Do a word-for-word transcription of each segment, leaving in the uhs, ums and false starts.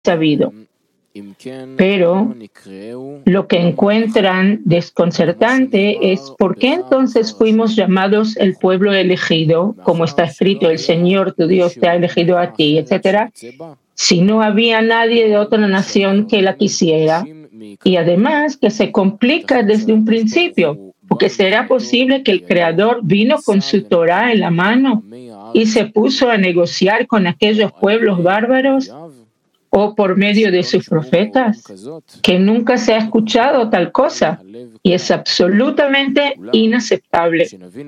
sabido. Pero lo que encuentran desconcertante es por qué entonces fuimos llamados el pueblo elegido, como está escrito, el Señor tu Dios te ha elegido a ti, etcétera, si no había nadie de otra nación que la quisiera. Y además que se complica desde un principio, porque será posible que el Creador vino con su Torá en la mano y se puso a negociar con aquellos pueblos bárbaros, o por medio de sus profetas, que nunca se ha escuchado tal cosa, y es absolutamente inaceptable.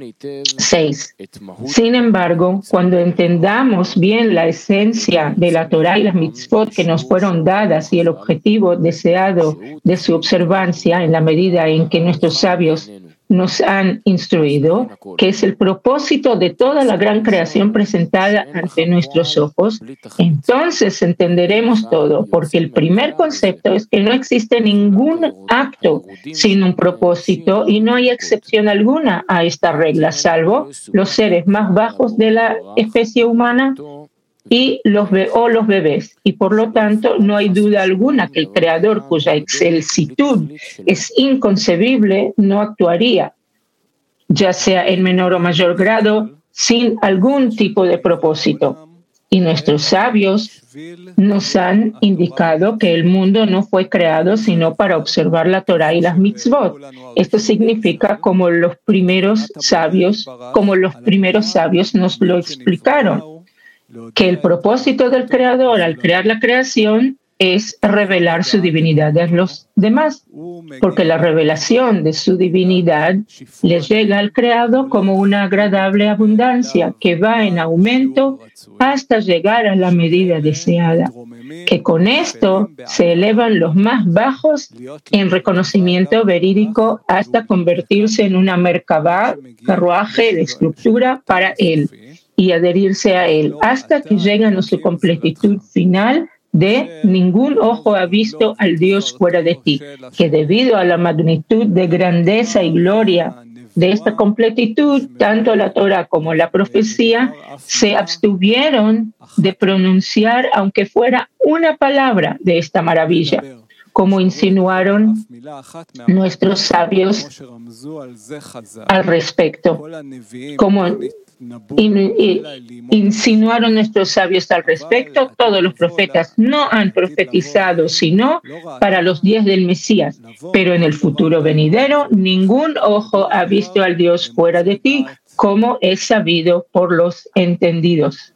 Seis. Sin embargo, cuando entendamos bien la esencia de la Torá y las mitzvot que nos fueron dadas y el objetivo deseado de su observancia, en la medida en que nuestros sabios nos han instruido, que es el propósito de toda la gran creación presentada ante nuestros ojos, entonces entenderemos todo, porque el primer concepto es que no existe ningún acto sin un propósito y no hay excepción alguna a esta regla, salvo los seres más bajos de la especie humana y los be- o los bebés. Y por lo tanto, no hay duda alguna que el Creador, cuya excelsitud es inconcebible, no actuaría, ya sea en menor o mayor grado, sin algún tipo de propósito. Y nuestros sabios nos han indicado que el mundo no fue creado sino para observar la Torá y las mitzvot. Esto significa como los primeros sabios, como los primeros sabios nos lo explicaron, que el propósito del Creador al crear la creación es revelar su divinidad a los demás, porque la revelación de su divinidad le llega al Creado como una agradable abundancia que va en aumento hasta llegar a la medida deseada, que con esto se elevan los más bajos en reconocimiento verídico hasta convertirse en una merkabah, carruaje de estructura para él, y adherirse a él hasta que llegan a su completitud final de ningún ojo ha visto al Dios fuera de ti, que debido a la magnitud de grandeza y gloria de esta completitud, tanto la Torah como la profecía se abstuvieron de pronunciar aunque fuera una palabra de esta maravilla, como insinuaron nuestros sabios al respecto, como In, in, insinuaron nuestros sabios al respecto. Todos los profetas no han profetizado sino para los días del Mesías, pero en el futuro venidero ningún ojo ha visto al Dios fuera de ti, como es sabido por los entendidos.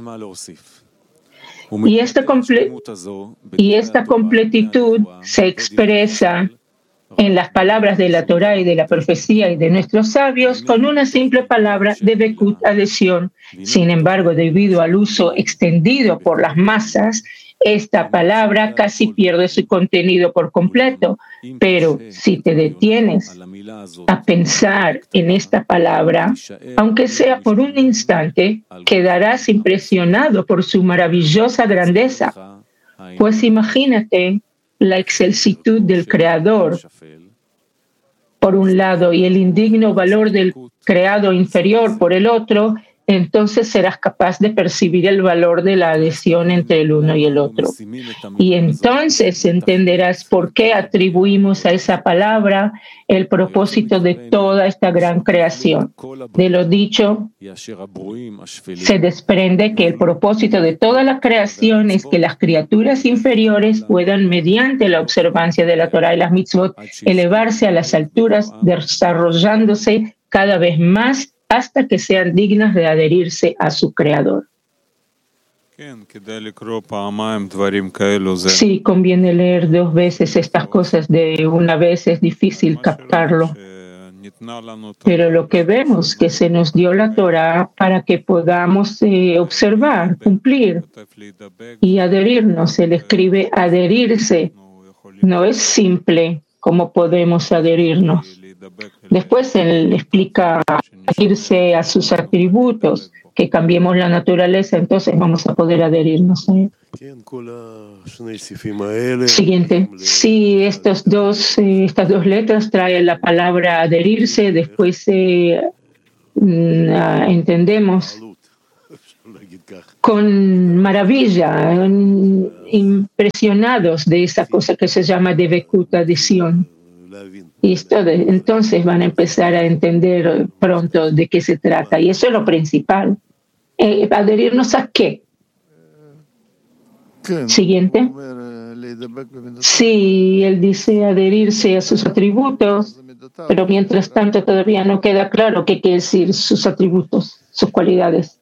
Y esta, comple- y esta completitud se expresa en las palabras de la Torá y de la profecía y de nuestros sabios con una simple palabra de bekut, adhesión. Sin embargo, debido al uso extendido por las masas, esta palabra casi pierde su contenido por completo. Pero si te detienes a pensar en esta palabra, aunque sea por un instante, quedarás impresionado por su maravillosa grandeza. Pues imagínate la excelsitud del Creador, por un lado, y el indigno valor del creado inferior por el otro, entonces serás capaz de percibir el valor de la adhesión entre el uno y el otro. Y entonces entenderás por qué atribuimos a esa palabra el propósito de toda esta gran creación. De lo dicho, se desprende que el propósito de toda la creación es que las criaturas inferiores puedan, mediante la observancia de la Torá y las mitzvot, elevarse a las alturas, desarrollándose cada vez más hasta que sean dignas de adherirse a su Creador. Sí, conviene leer dos veces estas cosas, de una vez es difícil captarlo. Pero lo que vemos que se nos dio la Torá para que podamos eh, observar, cumplir y adherirnos. Él escribe adherirse. No es simple cómo podemos adherirnos. Después él explica adherirse a sus atributos, que cambiemos la naturaleza, entonces vamos a poder adherirnos a él. Siguiente. Sí, estos dos, eh, estas dos letras traen la palabra adherirse, después eh, entendemos con maravilla, impresionados de esa cosa que se llama Devekut, adhesión. Y esto de, entonces van a empezar a entender pronto de qué se trata. Y eso es lo principal. Eh, ¿Adherirnos a qué? Siguiente. Sí, él dice adherirse a sus atributos, pero mientras tanto todavía no queda claro qué quiere decir sus atributos, sus cualidades.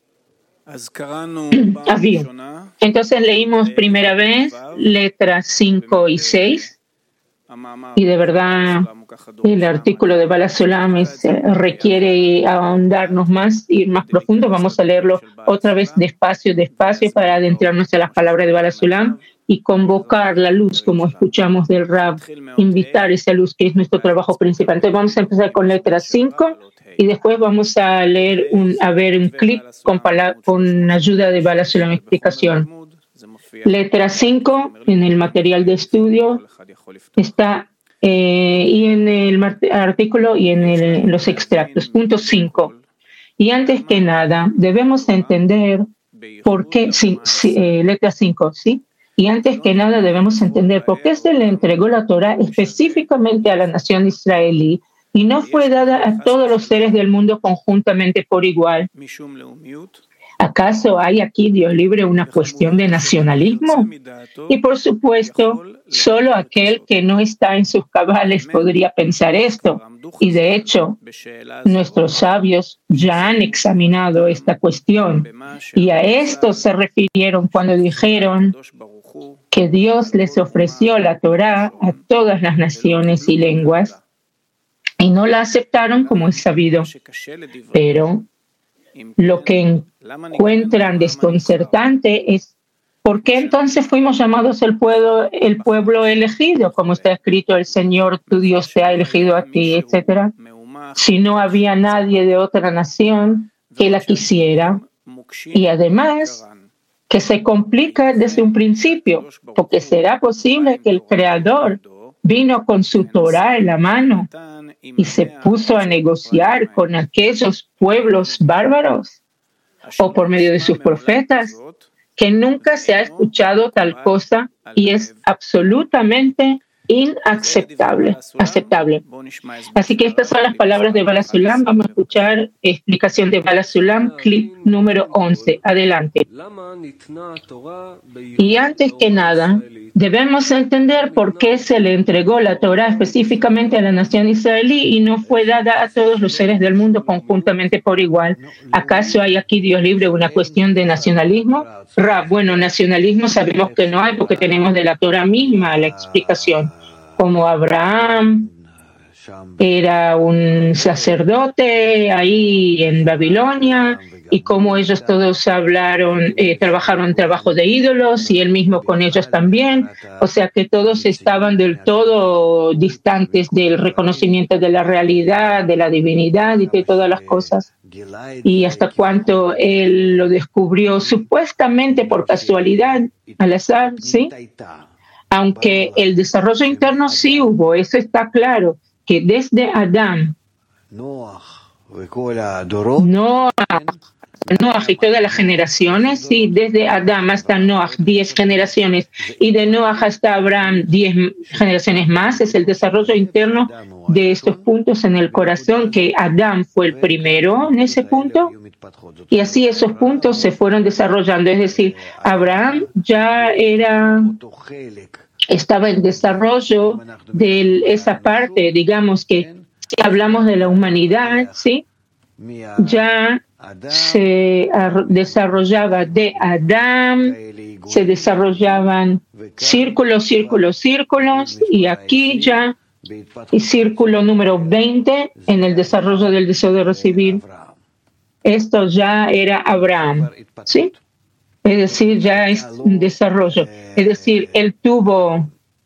Avión. Entonces leímos primera vez letras cinco y seis. Y de verdad el artículo de Baal HaSulam es, eh, requiere ahondarnos más, ir más profundo. Vamos a leerlo otra vez despacio, despacio para adentrarnos a las palabras de Baal HaSulam y convocar la luz, como escuchamos del Rab, invitar esa luz que es nuestro trabajo principal. Entonces vamos a empezar con letra cinco y después vamos a leer un, a ver un clip con, con ayuda de Baal HaSulam, explicación. Letra cinco en el material de estudio está eh, y en el artículo y en, el, en los extractos. Punto cinco. Y antes que nada, debemos entender por qué, sí, sí, eh, letra cinco, ¿sí? Y antes que nada debemos entender por qué se le entregó la Torah específicamente a la nación israelí y no fue dada a todos los seres del mundo conjuntamente por igual. ¿Acaso hay aquí, Dios libre, una cuestión de nacionalismo? Y por supuesto, solo aquel que no está en sus cabales podría pensar esto. Y de hecho, nuestros sabios ya han examinado esta cuestión. Y a esto se refirieron cuando dijeron que Dios les ofreció la Torá a todas las naciones y lenguas y no la aceptaron, como es sabido. Pero lo que encuentran desconcertante es ¿por qué entonces fuimos llamados el pueblo, el pueblo elegido? Como está escrito, el Señor tu Dios te ha elegido a ti, etcétera. Si no había nadie de otra nación que la quisiera. Y además, que se complica desde un principio, porque será posible que el Creador vino con su Torá en la mano y se puso a negociar con aquellos pueblos bárbaros o por medio de sus profetas, que nunca se ha escuchado tal cosa y es absolutamente inaceptable. Aceptable. Así que estas son las palabras de Baal HaSulam. Vamos a escuchar explicación de Baal HaSulam, clip número once. Adelante. Y antes que nada, debemos entender por qué se le entregó la Torá específicamente a la nación israelí y no fue dada a todos los seres del mundo conjuntamente por igual. ¿Acaso hay aquí, Dios libre, una cuestión de nacionalismo? Rab, bueno, nacionalismo sabemos que no hay porque tenemos de la Torá misma la explicación. Como Abraham era un sacerdote ahí en Babilonia y como ellos todos hablaron, eh, trabajaron trabajo de ídolos y él mismo con ellos también. O sea que todos estaban del todo distantes del reconocimiento de la realidad, de la divinidad y de todas las cosas. Y hasta cuánto él lo descubrió supuestamente por casualidad, al azar, ¿sí? Aunque el desarrollo interno sí hubo, eso está claro, que desde Adán, Noah, Noah y todas las generaciones, sí, desde Adán hasta Noah, diez generaciones, y de Noah hasta Abraham, diez generaciones más, es el desarrollo interno de estos puntos en el corazón, que Adán fue el primero en ese punto, y así esos puntos se fueron desarrollando, es decir, Abraham ya era... estaba en desarrollo de esa parte, digamos que si hablamos de la humanidad, ¿sí? Ya se desarrollaba de Adán, se desarrollaban círculos, círculos, círculos, y aquí ya, y círculo número veinte en el desarrollo del deseo de recibir, esto ya era Abraham, ¿sí? Es decir, ya es un desarrollo. Es decir, él tuvo,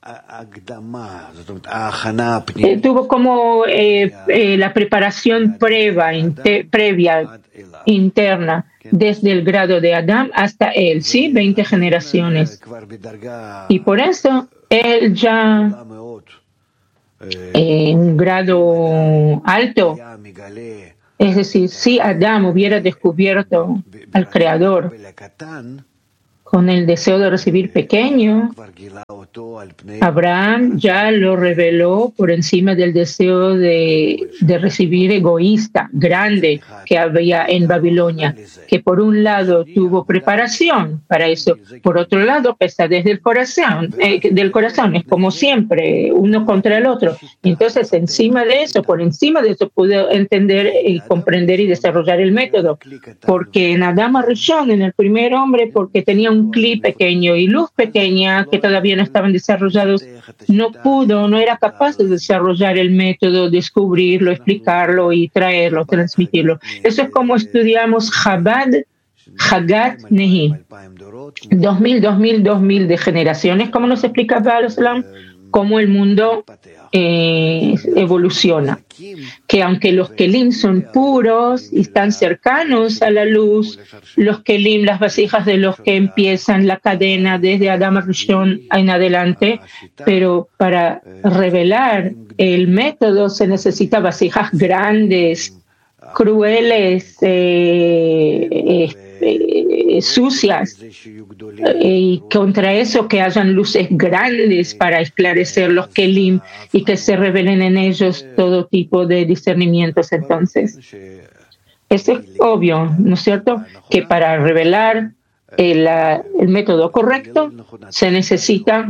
él tuvo como eh, eh, la preparación previa, inter, previa, interna, desde el grado de Adán hasta él, ¿sí? veinte generaciones. Y por eso él ya, en eh, un grado alto, Es decir, si Adán hubiera descubierto al Creador con el deseo de recibir pequeño, Abraham ya lo reveló por encima del deseo de, de recibir egoísta, grande, que había en Babilonia, que por un lado tuvo preparación para eso, por otro lado pesadez del corazón, eh, del corazón, es como siempre, uno contra el otro. Entonces, encima de eso, por encima de eso, pudo entender y comprender y desarrollar el método, porque en Adán Rishon, en el primer hombre, porque tenía un clip pequeño y luz pequeña que todavía no estaban desarrollados, no pudo, no era capaz de desarrollar el método, descubrirlo, explicarlo y traerlo, transmitirlo. Eso es como estudiamos Chabad, Hagat Nehi. Dos mil, dos mil, dos mil de generaciones, como nos explica Baal Olam, cómo el mundo eh, evoluciona. Que aunque los kelim son puros y están cercanos a la luz, los kelim, las vasijas de los que empiezan la cadena desde Adam Rishon en adelante, pero para revelar el método se necesita vasijas grandes, crueles, eh, eh, eh, sucias, y contra eso que hayan luces grandes para esclarecer los kelim y que se revelen en ellos todo tipo de discernimientos. Entonces, eso es obvio, ¿no es cierto? Que para revelar el, el método correcto se necesita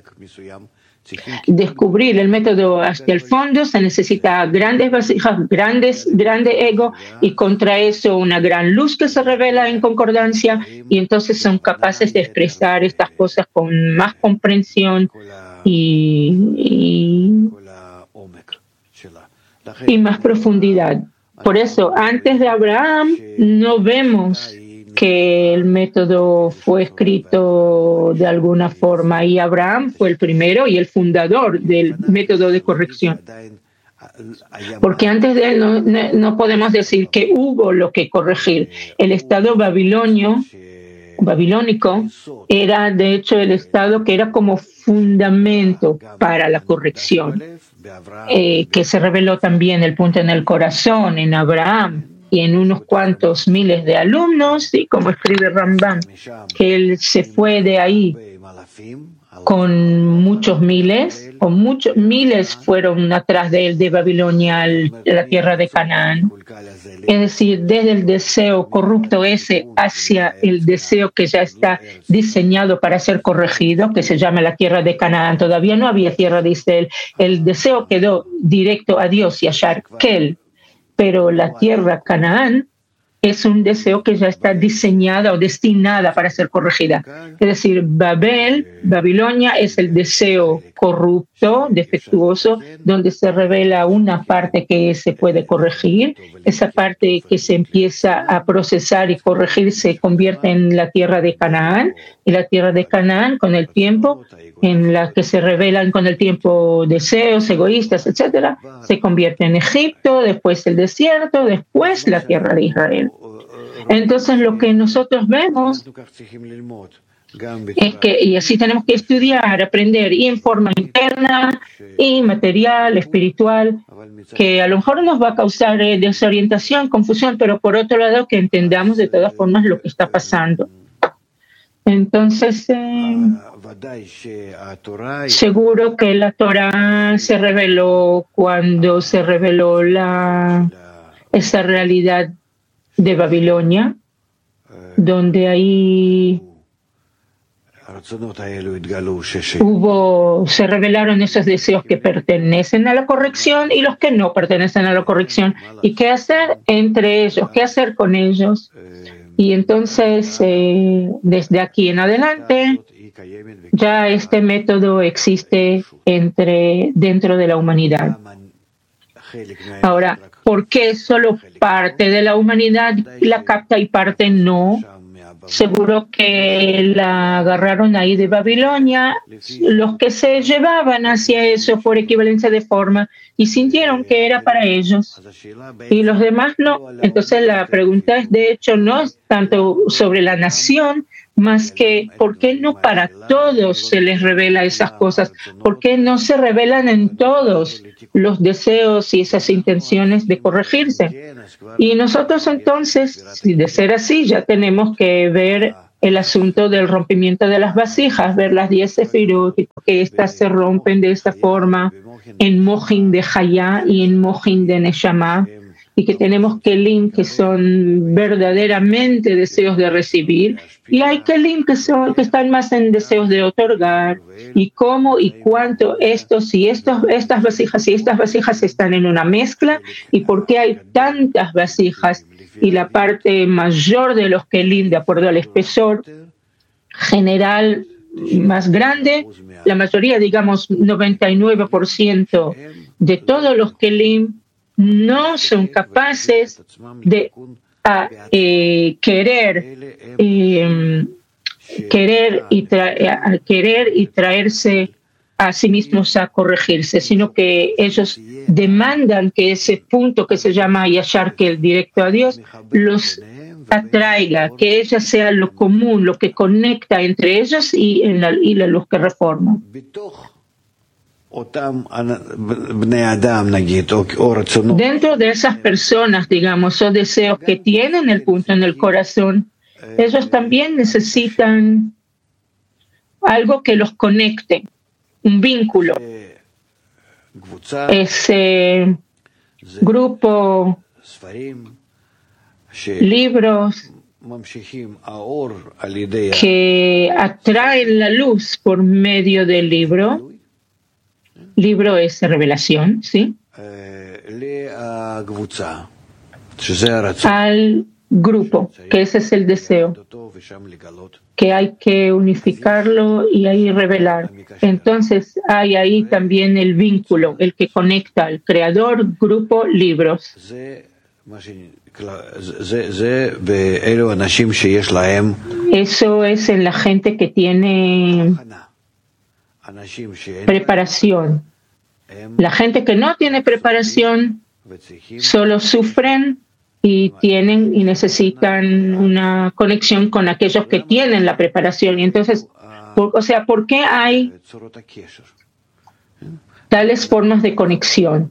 descubrir el método hasta el fondo, se necesita grandes vasijas, grandes, grande ego, y contra eso una gran luz que se revela en concordancia, y entonces son capaces de expresar estas cosas con más comprensión y, y, y más profundidad. Por eso, antes de Abraham no vemos que el método fue escrito de alguna forma, y Abraham fue el primero y el fundador del método de corrección. Porque antes de él no, no podemos decir que hubo lo que corregir. El estado babilonio, babilónico era de hecho el estado que era como fundamento para la corrección, eh, que se reveló también el punto en el corazón, en Abraham, y en unos cuantos miles de alumnos, y como escribe Rambam, que él se fue de ahí con muchos miles, o muchos miles fueron atrás de él de Babilonia a la tierra de Canaán. Es decir, desde el deseo corrupto ese hacia el deseo que ya está diseñado para ser corregido, que se llama la tierra de Canaán. Todavía no había tierra de Israel. El deseo quedó directo a Dios y a Sharkel. Pero la tierra Canaán es un deseo que ya está diseñada o destinada para ser corregida. Es decir, Babel, Babilonia, es el deseo corrupto, defectuoso, donde se revela una parte que se puede corregir. Esa parte que se empieza a procesar y corregir se convierte en la tierra de Canaán. Y la tierra de Canaán, con el tiempo, en la que se revelan con el tiempo deseos egoístas, etcétera, se convierte en Egipto, después el desierto, después la tierra de Israel. Entonces, lo que nosotros vemos es que, y así tenemos que estudiar, aprender, y en forma interna, y material, espiritual, que a lo mejor nos va a causar eh, desorientación, confusión, pero por otro lado que entendamos de todas formas lo que está pasando. Entonces, eh, seguro que la Torah se reveló cuando se reveló la, esa realidad de Babilonia, donde ahí hubo, se revelaron esos deseos que pertenecen a la corrección y los que no pertenecen a la corrección, y qué hacer entre ellos, qué hacer con ellos. Y entonces, eh, desde aquí en adelante, ya este método existe entre, dentro de la humanidad. Ahora, ¿por qué solo parte de la humanidad la capta y parte no? Seguro que la agarraron ahí de Babilonia los que se llevaban hacia eso por equivalencia de forma y sintieron que era para ellos y los demás no. Entonces la pregunta es, de hecho, no es tanto sobre la nación, más que ¿por qué no para todos se les revela esas cosas? ¿Por qué no se revelan en todos los deseos y esas intenciones de corregirse? Y nosotros entonces, si de ser así, ya tenemos que ver el asunto del rompimiento de las vasijas, ver las diez sefirot, y que éstas se rompen de esta forma en Mojin de Hayá y en Mojin de Neshama, y que tenemos kelim que son verdaderamente deseos de recibir, y hay kelim que, son, que están más en deseos de otorgar, y cómo y cuánto estos y estos, estas vasijas y estas vasijas están en una mezcla, y por qué hay tantas vasijas, y la parte mayor de los kelim, de acuerdo al espesor general más grande, la mayoría, digamos, noventa y nueve por ciento de todos los kelim no son capaces de a, eh, querer, eh, querer, y tra- a querer y traerse a sí mismos a corregirse, sino que ellos demandan que ese punto que se llama Yashar, que el directo a Dios, los atraiga, que ella sea lo común, lo que conecta entre ellos y, en la, y la luz que reforma. Dentro de esas personas, digamos, o deseos que tienen el punto en el corazón, ellos también necesitan algo que los conecte, un vínculo. Ese grupo, libros que atraen la luz por medio del libro. Libro es revelación, ¿sí? Al grupo, que ese es el deseo, que hay que unificarlo y ahí revelar. Entonces hay ahí también el vínculo, el que conecta al creador, grupo, libros. Eso es en la gente que tiene preparación. La gente que no tiene preparación solo sufren y tienen y necesitan una conexión con aquellos que tienen la preparación. Y entonces, por, o sea, ¿por qué hay tales formas de conexión?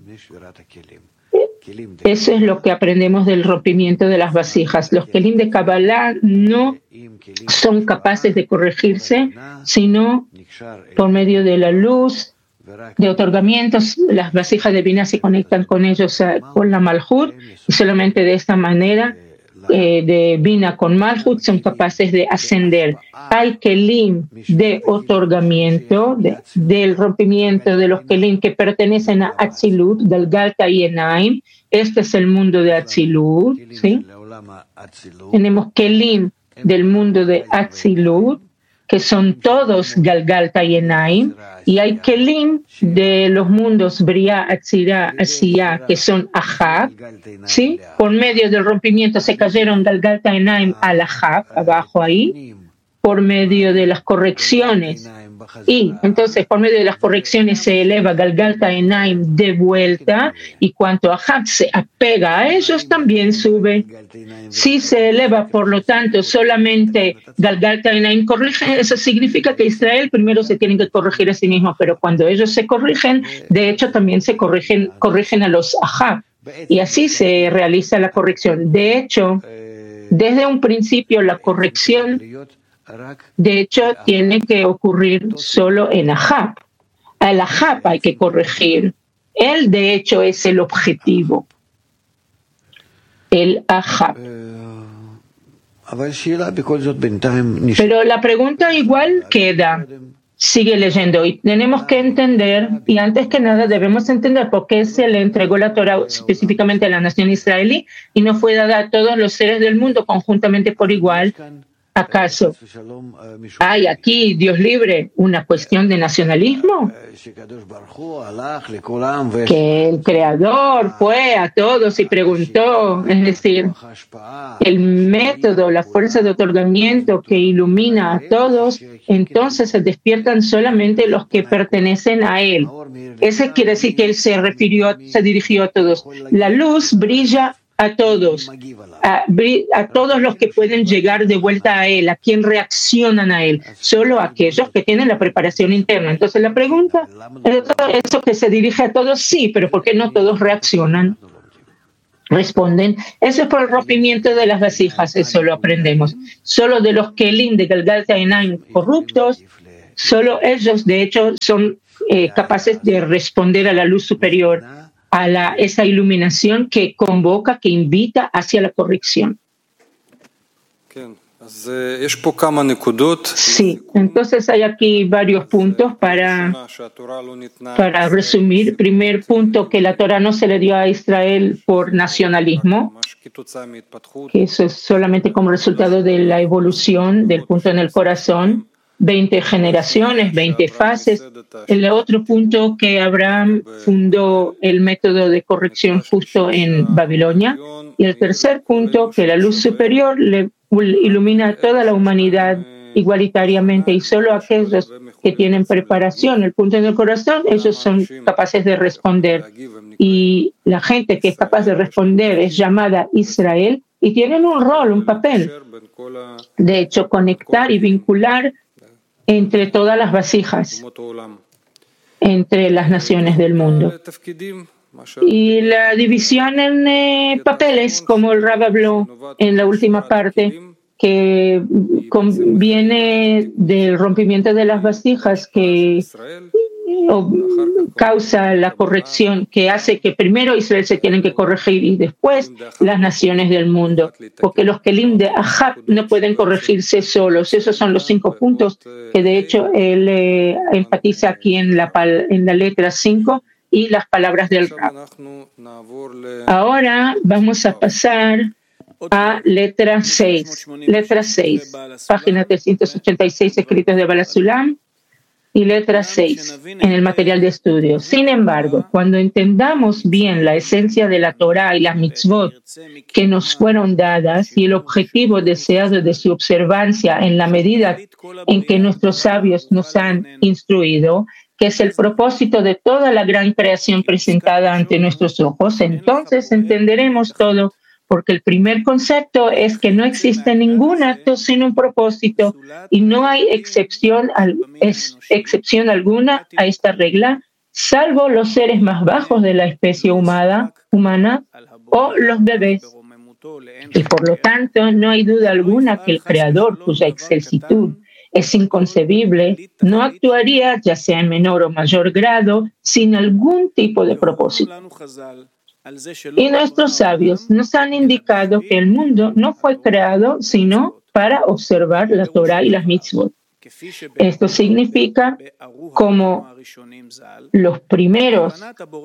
Eso es lo que aprendemos del rompimiento de las vasijas. Los kelim de Kabbalah no son capaces de corregirse, sino por medio de la luz, de otorgamientos. Las vasijas de Binah se conectan con ellos, con la Malhut, y solamente de esta manera, eh, de Binah con Malhut, son capaces de ascender. Hay kelim de otorgamiento, de, del rompimiento de los kelim que pertenecen a Atzilut, del Galta y Enaim. Este es el mundo de Atzilut, ¿sí? Tenemos kelim del mundo de Atzilut, que son todos Galgalta y Enaim, y hay kelim de los mundos Briah, Atzirah, Asiyah, que son Ahab, ¿sí? Por medio del rompimiento se cayeron Galgalta y Enaim al Ahab, abajo ahí, por medio de las correcciones. Y entonces, por medio de las correcciones se eleva Galgalta y Enaim de vuelta, y cuanto Ahab se apega a ellos, también sube. Si se eleva, por lo tanto, solamente Galgalta y Enaim corrigen, eso significa que Israel primero se tiene que corregir a sí mismo, pero cuando ellos se corrigen, de hecho también se corrigen, corrigen a los Ahab, y así se realiza la corrección. De hecho, desde un principio la corrección de hecho, tiene que ocurrir solo en Ahab. Al Ahab hay que corregir. Él, de hecho, es el objetivo. El Ahab. Pero la pregunta igual queda. Sigue leyendo. Y tenemos que entender, y antes que nada debemos entender por qué se le entregó la Torah específicamente a la nación israelí y no fue dada a todos los seres del mundo conjuntamente por igual. ¿Acaso hay aquí, Dios libre, una cuestión de nacionalismo? Que el Creador fue a todos y preguntó, es decir, el método, la fuerza de otorgamiento que ilumina a todos, entonces se despiertan solamente los que pertenecen a Él. Ese quiere decir que Él se refirió, se dirigió a todos. La luz brilla a todos, a, a todos los que pueden llegar de vuelta a Él, a quien reaccionan a Él, solo aquellos que tienen la preparación interna. Entonces la pregunta, ¿eso que se dirige a todos? Sí, pero ¿por qué no todos reaccionan? responden. Eso es por el rompimiento de las vasijas, eso lo aprendemos. Solo de los kelim de Galgal Tainaim corruptos, solo ellos, de hecho, son eh, capaces de responder a la luz superior, a la, esa iluminación que convoca, que invita hacia la corrección. Sí, entonces hay aquí varios puntos para, para resumir. Primer punto, que la Torah no se le dio a Israel por nacionalismo, que eso es solamente como resultado de la evolución del punto en el corazón. veinte generaciones, veinte fases. El otro punto, que Abraham fundó el método de corrección justo en Babilonia. Y el tercer punto, que la luz superior le ilumina a toda la humanidad igualitariamente, y solo aquellos que tienen preparación, el punto en el corazón, ellos son capaces de responder. Y la gente que es capaz de responder es llamada Israel, y tienen un rol, un papel. De hecho, conectar y vincular entre todas las vasijas, entre las naciones del mundo. Y la división en eh, papeles, como el Rab habló en la última parte, que con, viene del rompimiento de las vasijas, que o, causa la corrección, que hace que primero Israel se tienen que corregir y después las naciones del mundo, porque los kelim de Ahab no pueden corregirse solos. Esos son los cinco puntos que de hecho él eh, enfatiza aquí en la, en la letra cinco y las palabras del Rab. Ahora vamos a pasar a letra seis. Letra seis, página trescientos ochenta y seis, escritos de Balasulam, y letra seis en el material de estudio. Sin embargo, cuando entendamos bien la esencia de la Torah y las mitzvot que nos fueron dadas y el objetivo deseado de su observancia en la medida en que nuestros sabios nos han instruido, que es el propósito de toda la gran creación presentada ante nuestros ojos, entonces entenderemos todo, porque el primer concepto es que no existe ningún acto sin un propósito y no hay excepción, al, es, excepción alguna a esta regla, salvo los seres más bajos de la especie humana, humana o los bebés. Y por lo tanto, no hay duda alguna que el Creador, cuya excelsitud es inconcebible, no actuaría, ya sea en menor o mayor grado, sin algún tipo de propósito. Y nuestros sabios nos han indicado que el mundo no fue creado sino para observar la Torah y las mitzvot. Esto significa, como los primeros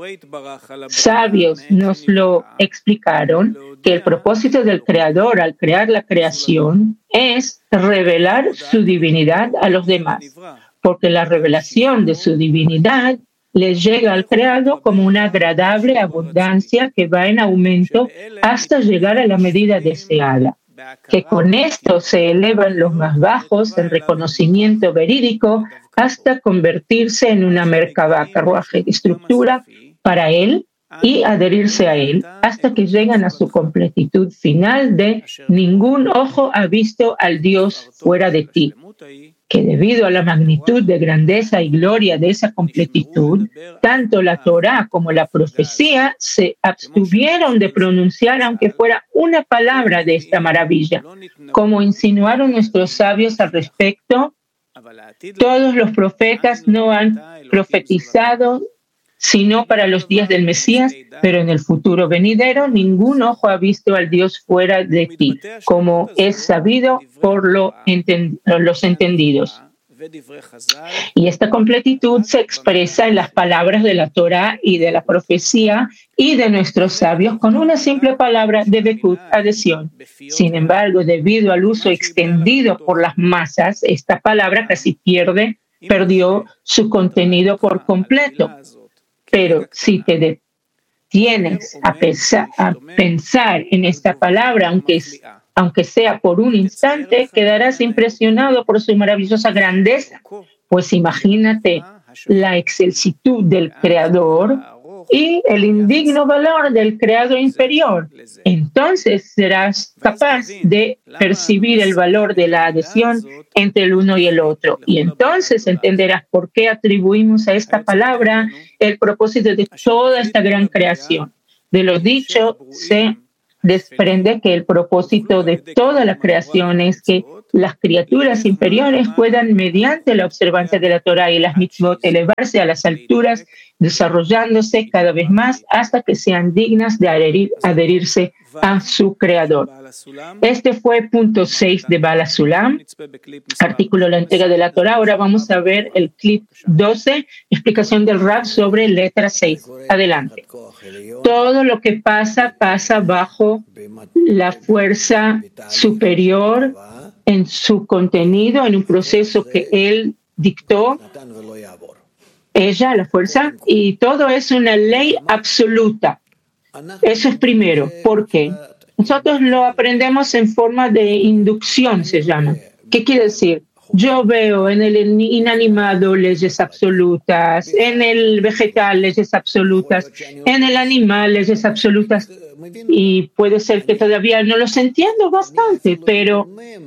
sabios nos lo explicaron, que el propósito del Creador al crear la creación es revelar su divinidad a los demás, porque la revelación de su divinidad les llega al Creador como una agradable abundancia que va en aumento hasta llegar a la medida deseada. Que con esto se elevan los más bajos en reconocimiento verídico hasta convertirse en una merkabah, carruaje de estructura para él y adherirse a él, hasta que llegan a su completitud final de ningún ojo ha visto al Dios fuera de ti, que debido a la magnitud de grandeza y gloria de esa completitud, tanto la Torá como la profecía se abstuvieron de pronunciar aunque fuera una palabra de esta maravilla. Como insinuaron nuestros sabios al respecto, todos los profetas no han profetizado sino para los días del Mesías, pero en el futuro venidero ningún ojo ha visto al Dios fuera de ti, como es sabido por lo enten- los entendidos. Y esta completitud se expresa en las palabras de la Torá y de la profecía y de nuestros sabios con una simple palabra de bekut, adhesión. Sin embargo, debido al uso extendido por las masas, esta palabra casi pierde, perdió su contenido por completo. Pero si te detienes a pensar, a pensar en esta palabra, aunque, es, aunque sea por un instante, quedarás impresionado por su maravillosa grandeza. Pues imagínate la excelsitud del Creador y el indigno valor del creado inferior. Entonces serás capaz de percibir el valor de la adhesión entre el uno y el otro. Y entonces entenderás por qué atribuimos a esta palabra el propósito de toda esta gran creación. De lo dicho se desprende que el propósito de toda la creación es que las criaturas inferiores puedan, mediante la observancia de la Torah y las mitzvot, elevarse a las alturas, desarrollándose cada vez más hasta que sean dignas de adherir, adherirse a su creador. Este fue punto seis de Baal HaSulam, artículo la entrega de la Torah. Ahora vamos a ver el clip doce, explicación del Rab sobre letra seis. Adelante. Todo lo que pasa, pasa bajo la fuerza superior en su contenido, en un proceso que él dictó, ella, la fuerza, y todo es una ley absoluta. Eso es primero. ¿Por qué? Nosotros lo aprendemos en forma de inducción, se llama. ¿Qué quiere decir? Yo veo en el inanimado leyes absolutas, en el vegetal leyes absolutas, en el animal leyes absolutas, y puede ser que todavía no los entiendo bastante, pero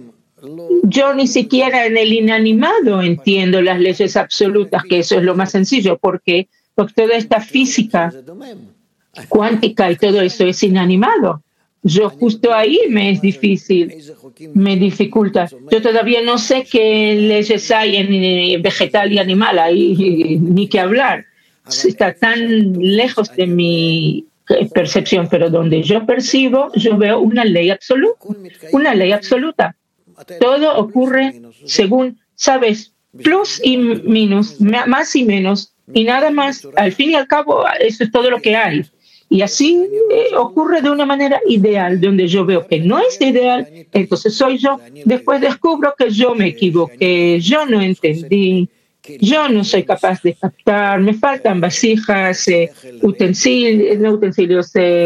yo ni siquiera en el inanimado entiendo las leyes absolutas, que eso es lo más sencillo, porque, porque toda esta física cuántica y todo eso es inanimado. Yo justo ahí me es difícil, me dificulta. Yo todavía no sé qué leyes hay en vegetal y animal, ahí ni que hablar. Está tan lejos de mi percepción, pero donde yo percibo, yo veo una ley absoluta, una ley absoluta. Todo ocurre según, sabes, plus y minus, más y menos, y nada más. Al fin y al cabo, eso es todo lo que hay. Y así eh, ocurre de una manera ideal, donde yo veo que no es ideal, entonces soy yo. Después descubro que yo me equivoqué, yo no entendí, yo no soy capaz de captar, me faltan vasijas, eh, utensilios, no utensilios, eh,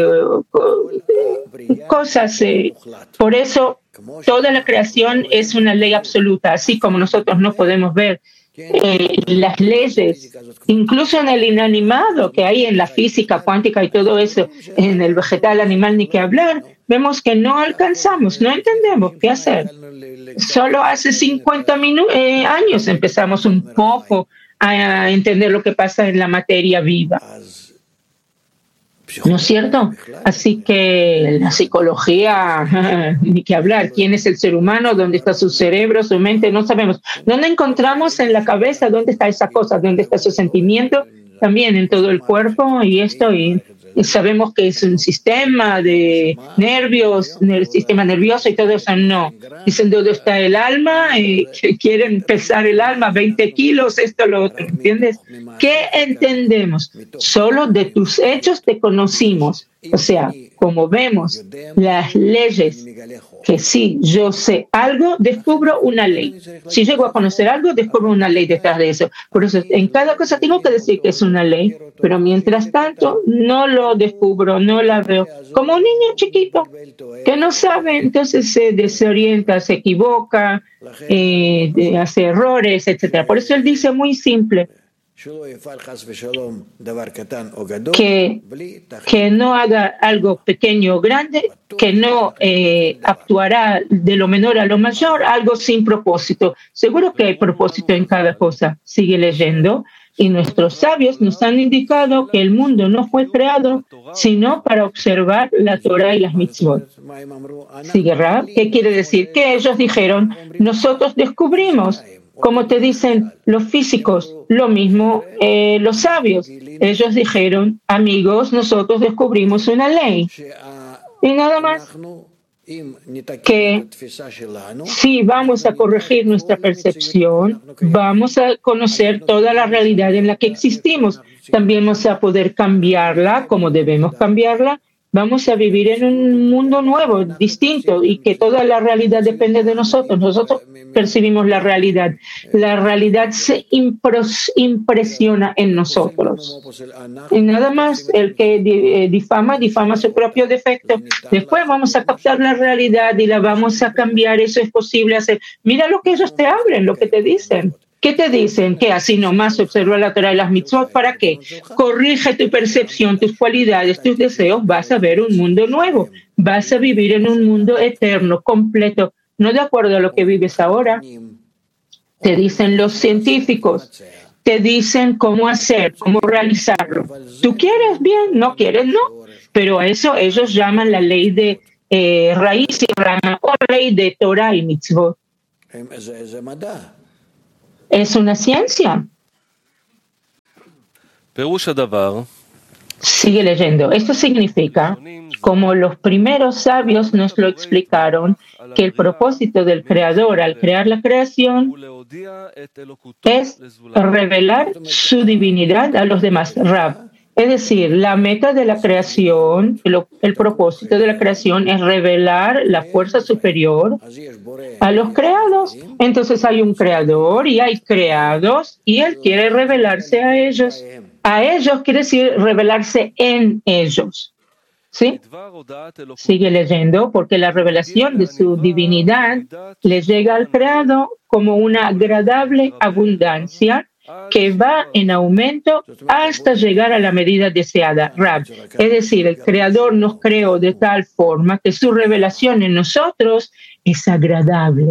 cosas. Eh. Por eso toda la creación es una ley absoluta, así como nosotros no podemos ver Eh, las leyes, incluso en el inanimado que hay en la física cuántica y todo eso, en el vegetal, animal, ni que hablar, vemos que no alcanzamos, no entendemos qué hacer. Solo hace cincuenta minu- eh, años empezamos un poco a entender lo que pasa en la materia viva. ¿No es cierto? Así que la psicología, ni que hablar, quién es el ser humano, dónde está su cerebro, su mente, no sabemos. ¿Dónde encontramos en la cabeza, dónde está esa cosa, dónde está su sentimiento? También en todo el cuerpo y esto, y, y sabemos que es un sistema de nervios, el sistema nervioso y todo eso, no. Dicen, ¿dónde está el alma? Eh, que quieren pesar el alma, veinte kilos, esto, lo otro, ¿entiendes? ¿Qué entendemos? Solo de tus hechos te conocimos. O sea, como vemos las leyes, que si yo sé algo, descubro una ley. Si llego a conocer algo, descubro una ley detrás de eso. Por eso, en cada cosa tengo que decir que es una ley, pero mientras tanto no lo descubro, no la veo. Como un niño chiquito que no sabe, entonces se desorienta, se equivoca, eh, hace errores, etcétera. Por eso él dice muy simple, que, que no haga algo pequeño o grande, que no eh, actuará de lo menor a lo mayor, algo sin propósito. Seguro que hay propósito en cada cosa. Sigue leyendo. Y nuestros sabios nos han indicado que el mundo no fue creado sino para observar la Torah y las mitzvot. Sigue Rab. ¿Qué quiere decir? Que ellos dijeron, nosotros descubrimos. Como te dicen los físicos, lo mismo eh, los sabios. Ellos dijeron, amigos, nosotros descubrimos una ley. Y nada más que si vamos a corregir nuestra percepción, vamos a conocer toda la realidad en la que existimos. También vamos a poder cambiarla como debemos cambiarla. Vamos a vivir en un mundo nuevo, distinto, y que toda la realidad depende de nosotros. Nosotros percibimos la realidad. La realidad se impros, impresiona en nosotros. Y nada más, el que difama, difama su propio defecto. Después vamos a captar la realidad y la vamos a cambiar. Eso es posible hacer. Mira lo que ellos te hablan, lo que te dicen. ¿Qué te dicen? Que así nomás observa la Torah y las mitzvot. ¿Para qué? Corrige tu percepción, tus cualidades, tus deseos. Vas a ver un mundo nuevo. Vas a vivir en un mundo eterno, completo. No de acuerdo a lo que vives ahora. Te dicen los científicos. Te dicen cómo hacer, cómo realizarlo. ¿Tú quieres bien? ¿No quieres? No. pero a eso ellos llaman la ley de eh, raíz y rama o ley de Torah y mitzvot. Es una ciencia. Sigue leyendo. Esto significa, como los primeros sabios nos lo explicaron, que el propósito del Creador al crear la creación es revelar su divinidad a los demás. Rab. Es decir, la meta de la creación, el, el propósito de la creación es revelar la fuerza superior a los creados. Entonces hay un creador y hay creados y él quiere revelarse a ellos. A ellos quiere decir revelarse en ellos. ¿Sí? Sigue leyendo, porque la revelación de su divinidad le llega al creado como una agradable abundancia que va en aumento hasta llegar a la medida deseada. Rab. Es decir, el Creador nos creó de tal forma que su revelación en nosotros es agradable.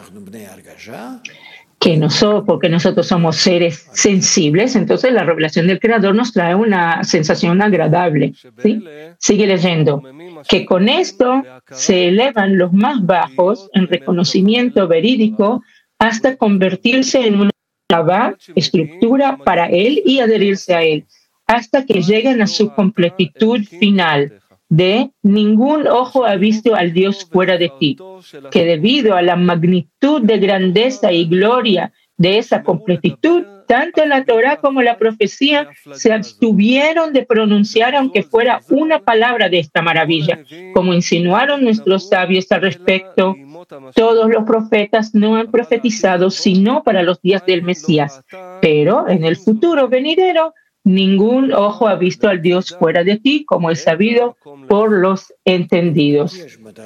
Que nosotros, porque nosotros somos seres sensibles, entonces la revelación del Creador nos trae una sensación agradable. ¿Sí? Sigue leyendo. Que con esto se elevan los más bajos en reconocimiento verídico hasta convertirse en una nueva estructura para él y adherirse a él, hasta que lleguen a su completitud final de ningún ojo ha visto al Dios fuera de ti, que debido a la magnitud de grandeza y gloria de esa completitud, tanto la Torah como la profecía se abstuvieron de pronunciar aunque fuera una palabra de esta maravilla, como insinuaron nuestros sabios al respecto. Todos los profetas no han profetizado sino para los días del Mesías, pero en el futuro venidero ningún ojo ha visto al Dios fuera de ti, como es sabido por los entendidos.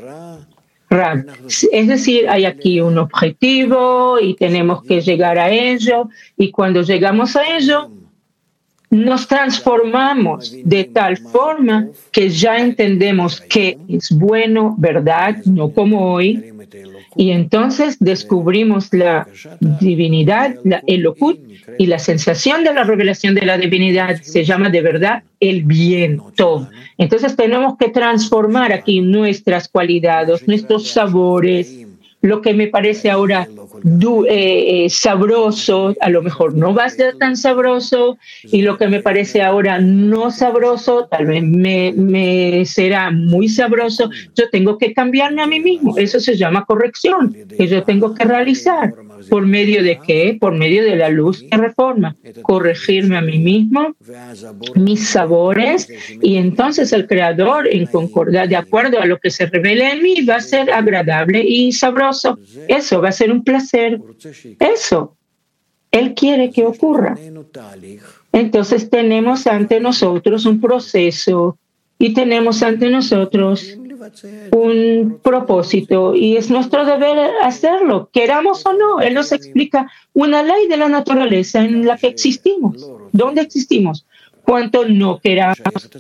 Rab. Es decir, hay aquí un objetivo y tenemos que llegar a ello, y cuando llegamos a ello, nos transformamos de tal forma que ya entendemos que es bueno, verdad, no como hoy, y entonces descubrimos la divinidad, la Elokut, y la sensación de la revelación de la divinidad se llama de verdad el bien, todo. Entonces tenemos que transformar aquí nuestras cualidades, nuestros sabores. Lo que me parece ahora du, eh, eh, sabroso, a lo mejor no va a ser tan sabroso, y lo que me parece ahora no sabroso, tal vez me, me será muy sabroso. Yo tengo que cambiarme a mí mismo. Eso se llama corrección, que yo tengo que realizar. ¿Por medio de qué? Por medio de la luz que reforma. Corregirme a mí mismo, mis sabores, y entonces el Creador, en concordancia, de acuerdo a lo que se revela en mí, va a ser agradable y sabroso. Eso va a ser un placer. Eso Él quiere que ocurra. Entonces tenemos ante nosotros un proceso y tenemos ante nosotros un propósito, y es nuestro deber hacerlo, queramos o no. Él nos explica una ley de la naturaleza en la que existimos. ¿Dónde existimos? Cuanto no queramos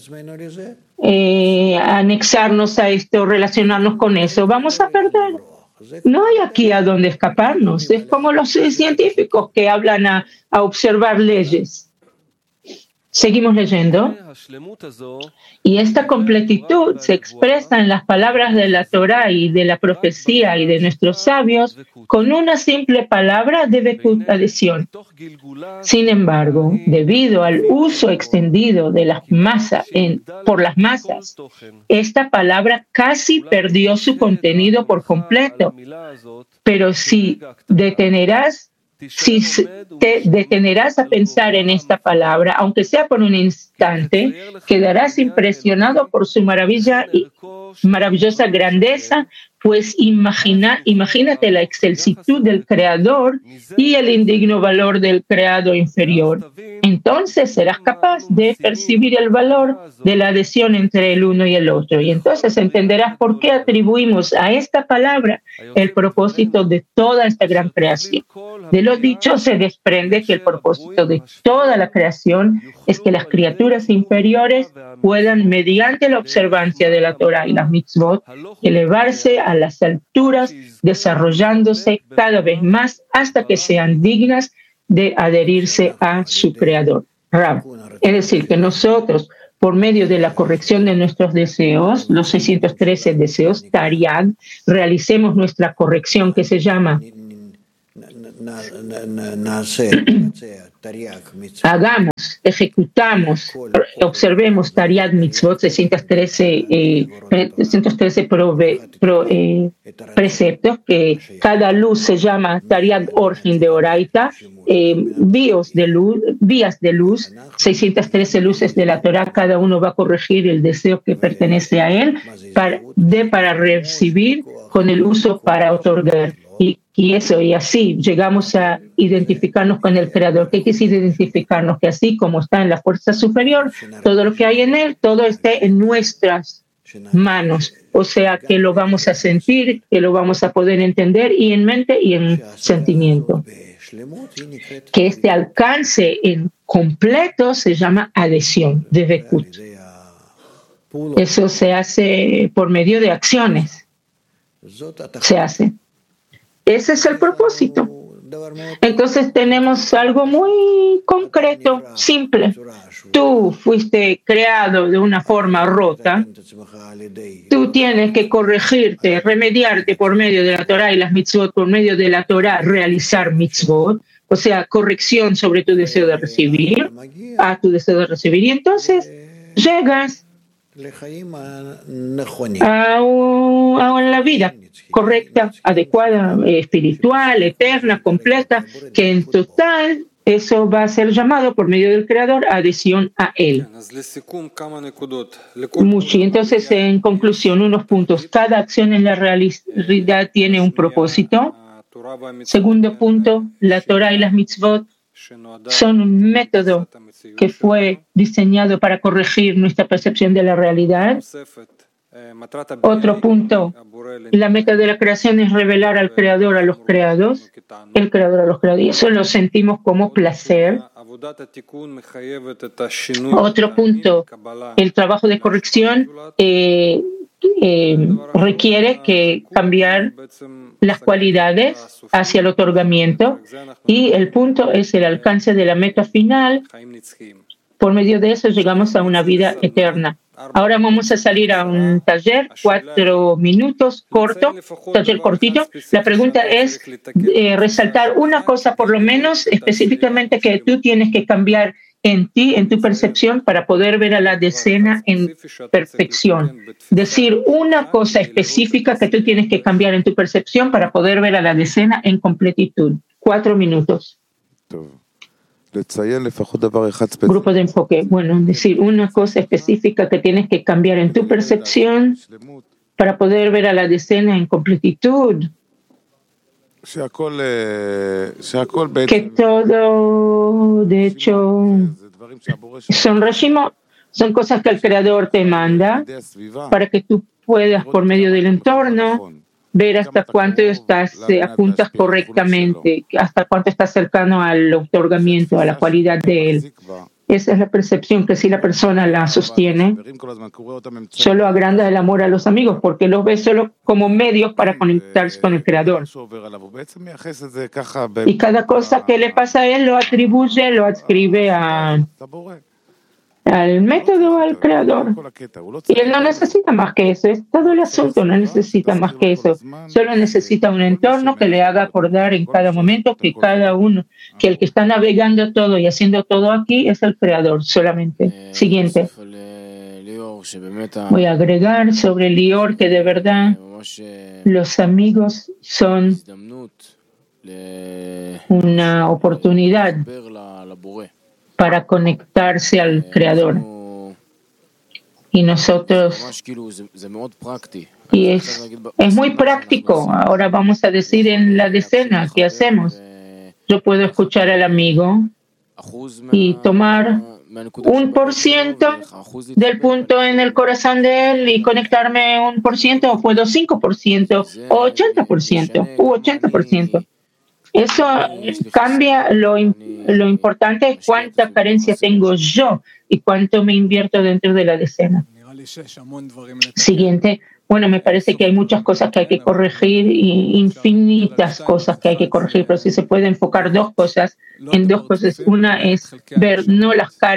eh, anexarnos a esto, relacionarnos con eso, vamos a perder. No hay aquí a dónde escaparnos. Es como los científicos que hablan a, a observar leyes. Seguimos leyendo. Y esta completitud se expresa en las palabras de la Torá y de la profecía y de nuestros sabios con una simple palabra de bekut, adición. Sin embargo, debido al uso extendido de las masas en, por las masas, esta palabra casi perdió su contenido por completo. Pero si detenerás Si te detenerás a pensar en esta palabra, aunque sea por un instante, quedarás impresionado por su maravilla y maravillosa grandeza, pues imagina, imagínate la excelsitud del Creador y el indigno valor del creado inferior. Entonces serás capaz de percibir el valor de la adhesión entre el uno y el otro. Y entonces entenderás por qué atribuimos a esta palabra el propósito de toda esta gran creación. De lo dicho se desprende que el propósito de toda la creación es que las criaturas inferiores puedan, mediante la observancia de la Torah y las mitzvot, elevarse a las alturas, desarrollándose cada vez más hasta que sean dignas de adherirse a su Creador. Rab. Es decir, que nosotros, por medio de la corrección de nuestros deseos, los seiscientos trece deseos, Tariag, realicemos nuestra corrección que se llama hagamos, ejecutamos, observemos Tariag Mitzvot, seiscientos trece, eh, seiscientos trece prove, pro, eh, preceptos, que cada luz se llama Tariag Orhin de Oraita, eh, vías de luz, vías de luz, seiscientos trece luces de la Torah, cada uno va a corregir el deseo que pertenece a él para, de, para recibir con el uso para otorgar. Y, y eso, y así llegamos a identificarnos con el Creador. ¿Qué quiere decir identificarnos? Que así como está en la fuerza superior, todo lo que hay en él, todo esté en nuestras manos. O sea, que lo vamos a sentir, que lo vamos a poder entender y en mente y en sentimiento. Que este alcance en completo se llama adhesión, de Bekut. Eso se hace por medio de acciones. Se hace. Ese es el propósito. Entonces tenemos algo muy concreto, simple. Tú fuiste creado de una forma rota. Tú tienes que corregirte, remediarte por medio de la Torah y las mitzvot, por medio de la Torah realizar mitzvot, o sea, corrección sobre tu deseo de recibir, a tu deseo de recibir. Y entonces llegas a, a la vida correcta, adecuada, espiritual, eterna, completa, que en total eso va a ser llamado por medio del Creador adhesión a Él. Mucho. Entonces, en conclusión, unos puntos. Cada acción en la realidad tiene un propósito. Segundo punto, la Torah y las mitzvot son un método que fue diseñado para corregir nuestra percepción de la realidad. Otro punto, la meta de la creación es revelar al Creador a los creados, el Creador a los creados, y eso lo sentimos como placer. Otro punto, el trabajo de corrección eh, eh, requiere que cambiar las cualidades hacia el otorgamiento, y el punto es el alcance de la meta final. Por medio de eso llegamos a una vida eterna. Ahora vamos a salir a un taller, cuatro minutos, corto, taller cortito. La pregunta es eh, resaltar una cosa por lo menos específicamente que tú tienes que cambiar en ti, en tu percepción, para poder ver a la decena en perfección. Decir una cosa específica que tú tienes que cambiar en tu percepción para poder ver a la decena en completitud. Cuatro minutos. Grupo de enfoque. Bueno, decir una cosa específica que tienes que cambiar en tu percepción para poder ver a la decena en completitud. Que todo, de hecho, son reshimot, son cosas que el Creador te manda para que tú puedas, por medio del entorno, ver hasta cuánto estás, eh, apuntas correctamente, hasta cuánto estás cercano al otorgamiento, a la cualidad de él. Esa es la percepción que si la persona la sostiene, solo agranda el amor a los amigos, porque los ve solo como medios para conectarse con el Creador. Y cada cosa que le pasa a él lo atribuye, lo adscribe a... al método, al Creador. Y él no necesita más que eso, es todo el asunto, no necesita más que eso. Solo necesita un entorno que le haga acordar en cada momento que cada uno, que el que está navegando todo y haciendo todo aquí es el Creador solamente. Siguiente. Voy a agregar sobre Lior que de verdad los amigos son una oportunidad para conectarse al Creador. Y nosotros, y es, es muy práctico. Ahora vamos a decir en la decena, ¿qué hacemos? Yo puedo escuchar al amigo y tomar un por ciento del punto en el corazón de él y conectarme un por ciento, o puedo cinco por ciento, o ochenta por ciento, u ochenta por ciento. Eso cambia, lo, lo importante es cuánta carencia tengo yo y cuánto me invierto dentro de la decena. Siguiente. Bueno, me parece que hay muchas cosas que hay que corregir, infinitas cosas que hay que corregir, pero si se puede enfocar dos cosas, en dos cosas. Una es ver no las caras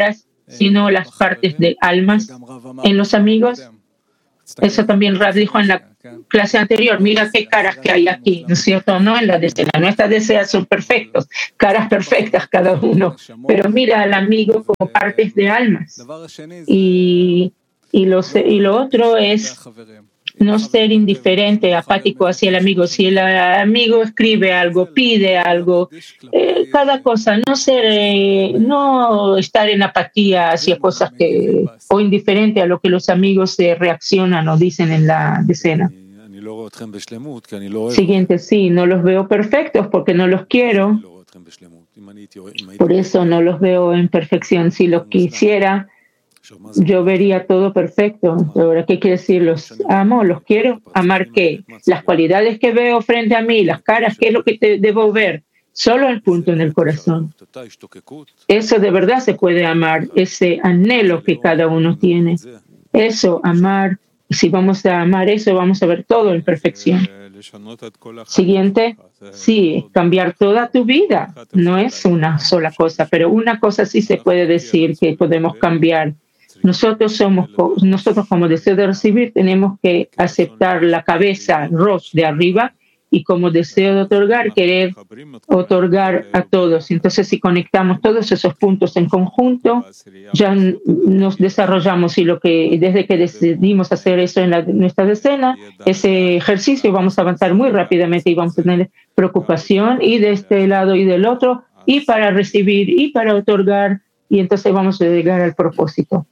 sino las partes de almas en los amigos. Eso también Rav dijo en la clase anterior. Mira qué caras que hay aquí, ¿no es cierto? No en la decena. Nuestras decenas son perfectos, caras perfectas cada uno. Pero mira al amigo como partes de almas. Y, y, los, y lo otro es no ser indiferente, apático hacia el amigo. Si el amigo escribe algo, pide algo, eh, cada cosa, no ser, eh, no estar en apatía hacia cosas que, o indiferente a lo que los amigos eh, reaccionan o dicen en la decena. Siguiente, sí, no los veo perfectos porque no los quiero. Por eso no los veo en perfección. Si los quisiera, yo vería todo perfecto. Ahora, ¿qué quiere decir? Los amo, los quiero. ¿Amar qué? Las cualidades que veo frente a mí, las caras, ¿qué es lo que te debo ver? Solo el punto en el corazón. Eso de verdad se puede amar, ese anhelo que cada uno tiene. Eso, amar. Si vamos a amar eso, vamos a ver todo en perfección. Siguiente, sí, cambiar toda tu vida. No es una sola cosa, pero una cosa sí se puede decir que podemos cambiar. Nosotros somos, nosotros como deseo de recibir, tenemos que aceptar la cabeza, Rosh, de arriba, y como deseo de otorgar, querer otorgar a todos. Entonces, si conectamos todos esos puntos en conjunto, ya nos desarrollamos, y lo que desde que decidimos hacer eso en la, nuestra decena, ese ejercicio, vamos a avanzar muy rápidamente y vamos a tener preocupación y de este lado y del otro, y para recibir y para otorgar, y entonces vamos a llegar al propósito.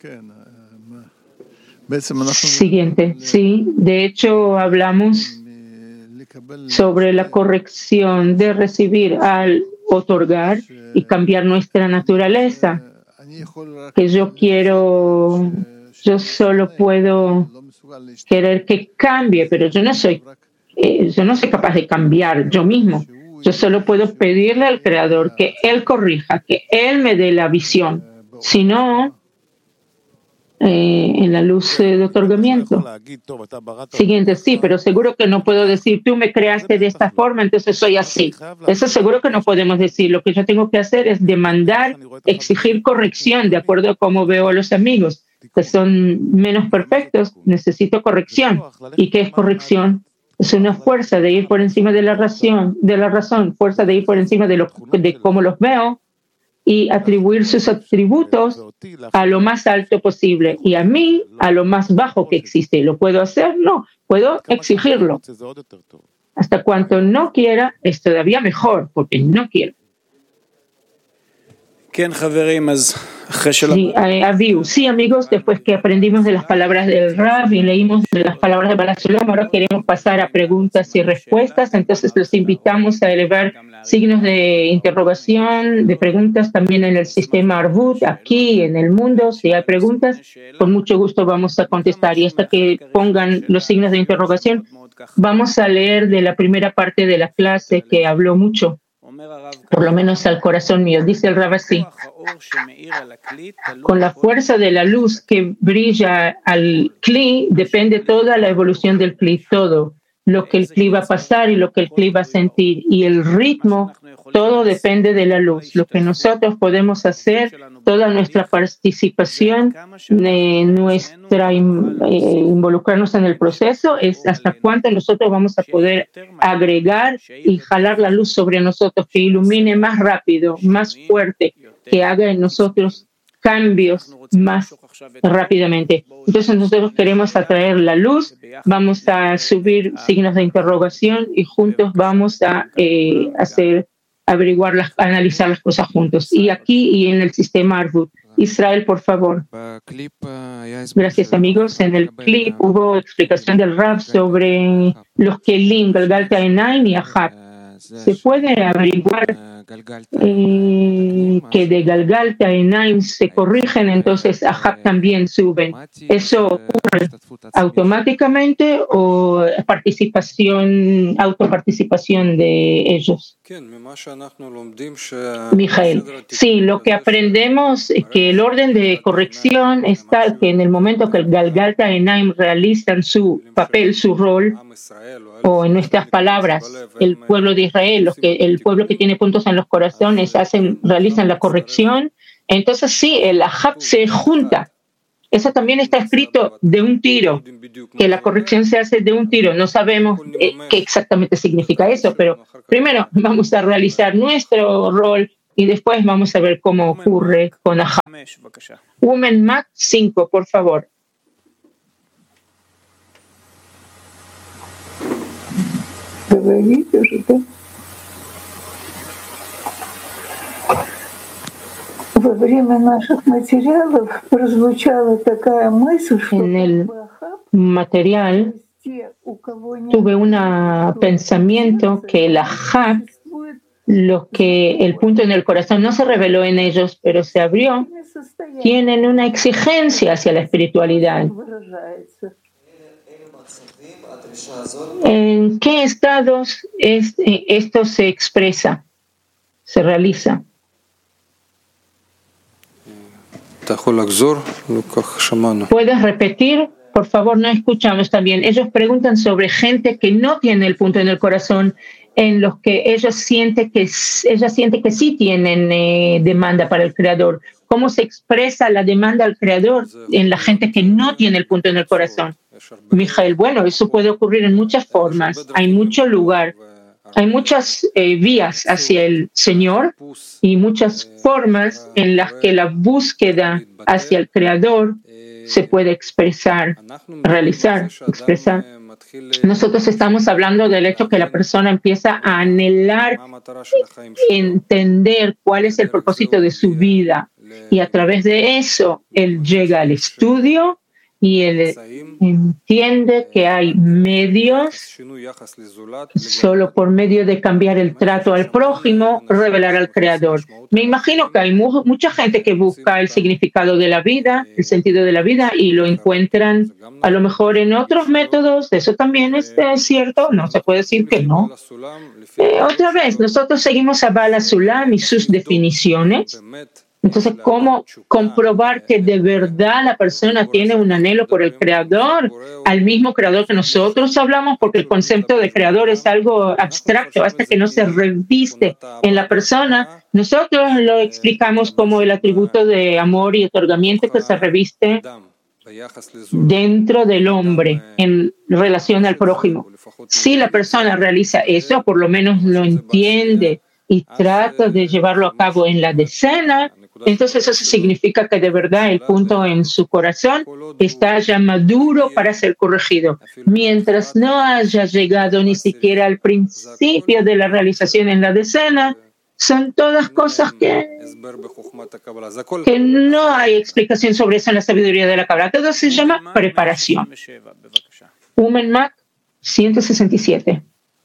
Siguiente, sí, de hecho hablamos sobre la corrección de recibir al otorgar y cambiar nuestra naturaleza, que yo quiero, yo solo puedo querer que cambie, pero yo no soy, eh, yo no soy capaz de cambiar yo mismo. Yo solo puedo pedirle al Creador que Él corrija, que Él me dé la visión. Si no, Eh, en la luz eh, de otorgamiento. Siguiente, sí, pero seguro que no puedo decir, tú me creaste de esta forma, entonces soy así. Eso seguro que no podemos decir. Lo que yo tengo que hacer es demandar, exigir corrección de acuerdo a cómo veo a los amigos, que son menos perfectos. Necesito corrección. ¿Y qué es corrección? Es una fuerza de ir por encima de la razón, de la razón, fuerza de ir por encima de, lo, de cómo los veo, y atribuir sus atributos a lo más alto posible y a mí a lo más bajo que existe. ¿Lo puedo hacer? No, puedo exigirlo. Hasta cuanto no quiera, es todavía mejor, porque no quiero. Sí, Aviu. Sí, amigos, después que aprendimos de las palabras del Rav y leímos de las palabras de Baal Shalom, ahora queremos pasar a preguntas y respuestas. Entonces los invitamos a elevar signos de interrogación, de preguntas también en el sistema Arvut, aquí en el mundo. Si hay preguntas, con mucho gusto vamos a contestar. Y hasta que pongan los signos de interrogación, vamos a leer de la primera parte de la clase que habló mucho, por lo menos al corazón mío. Dice el Rav así: con la fuerza de la luz que brilla al Kli, depende toda la evolución del Kli, todo lo que el Kli va a pasar y lo que el Kli va a sentir. Y el ritmo, todo depende de la luz. Lo que nosotros podemos hacer, toda nuestra participación, eh, nuestra eh, involucrarnos en el proceso, es hasta cuánto nosotros vamos a poder agregar y jalar la luz sobre nosotros, que ilumine más rápido, más fuerte, que haga en nosotros cambios más rápidamente. Entonces nosotros queremos atraer la luz, vamos a subir signos de interrogación y juntos vamos a eh, hacer, averiguar, las, analizar las cosas juntos. Y aquí y en el sistema Arvut. Israel, por favor. Gracias, amigos. En el clip hubo explicación del Rav sobre los Kelim, Galgalta Enaim y Ahab. Se puede averiguar eh, que de Galgalta Enaim se corrigen, entonces Ahab también suben. ¿Eso ocurre automáticamente o participación, autoparticipación de ellos? Mijael, sí, lo que aprendemos es que el orden de corrección es tal que en el momento que el Galgalta Enaim realizan su papel, su rol, o en nuestras palabras, el pueblo de Israel, los que, el pueblo que tiene puntos en los corazones, hacen, realizan la corrección, entonces sí, el Ahab se junta. Eso también está escrito de un tiro, que la corrección se hace de un tiro. No sabemos eh, qué exactamente significa eso, pero primero vamos a realizar nuestro rol y después vamos a ver cómo ocurre con Ahab. Women Mac cinco, por favor. En el material tuve un pensamiento que el Ahab, lo que el punto en el corazón no se reveló en ellos, pero se abrió, tienen una exigencia hacia la espiritualidad. ¿En qué estados es, esto se expresa, se realiza? ¿Puedes repetir? Por favor, no escuchamos también. Ellos preguntan sobre gente que no tiene el punto en el corazón, en los que ellos sienten que, ella siente que sí tienen eh, demanda para el Creador. ¿Cómo se expresa la demanda al Creador en la gente que no tiene el punto en el corazón? Mijael, bueno, eso puede ocurrir en muchas formas. Hay mucho lugar. Hay muchas eh, vías hacia el Señor y muchas formas en las que la búsqueda hacia el Creador se puede expresar, realizar, expresar. Nosotros estamos hablando del hecho que la persona empieza a anhelar, entender cuál es el propósito de su vida y a través de eso él llega al estudio y él entiende que hay medios, solo por medio de cambiar el trato al prójimo, revelar al Creador. Me imagino que hay mu- mucha gente que busca el significado de la vida, el sentido de la vida, y lo encuentran a lo mejor en otros métodos. Eso también es eh, cierto, no se puede decir que no. Eh, otra vez, nosotros seguimos a Bala Sulam y sus definiciones. Entonces, ¿cómo comprobar que de verdad la persona tiene un anhelo por el Creador, al mismo Creador que nosotros hablamos? Porque el concepto de Creador es algo abstracto, hasta que no se reviste en la persona. Nosotros lo explicamos como el atributo de amor y otorgamiento que se reviste dentro del hombre en relación al prójimo. Si la persona realiza eso, por lo menos lo entiende y trata de llevarlo a cabo en la decena, entonces eso significa que de verdad el punto en su corazón está ya maduro para ser corregido. Mientras no haya llegado ni siquiera al principio de la realización en la decena, son todas cosas que, que no hay explicación sobre eso en la sabiduría de la Kabbalah. Todo se llama preparación. Umen Mac ciento sesenta y siete.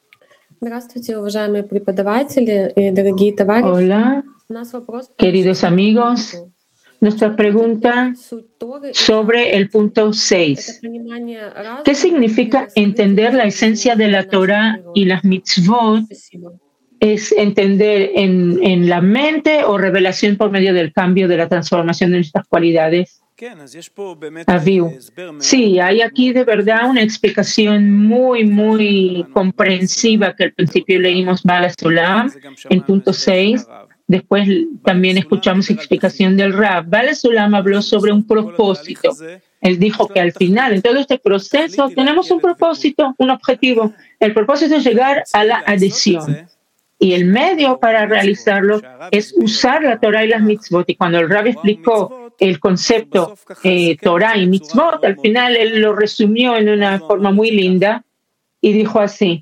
Hola, queridos amigos. Nuestra pregunta sobre el punto seis. ¿Qué significa entender la esencia de la Torah y las mitzvot? ¿Es entender en, en la mente o revelación por medio del cambio de la transformación de nuestras cualidades? Aviu. Sí, hay aquí de verdad una explicación muy, muy comprensiva que al principio leímos Bala Sulam en punto seis. Después también escuchamos explicación del Rab. Bala Sulam habló sobre un propósito. Él dijo que al final, en todo este proceso, tenemos un propósito, un objetivo. El propósito es llegar a la adhesión. Y el medio para realizarlo es usar la Torah y las mitzvot. Y cuando el Rab explicó el concepto eh, Torah y mitzvot, al final él lo resumió en una forma muy linda y dijo así: